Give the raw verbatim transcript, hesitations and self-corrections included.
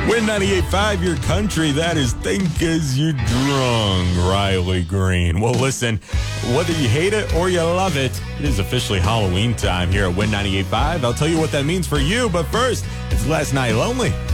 Win ninety-eight point five, your country. That is Think As You Drunk, Riley Green. Well, listen, whether you hate it or you love it, it is officially Halloween time here at Win ninety-eight point five. I'll tell you what that means for you, but first, it's Last Night Lonely.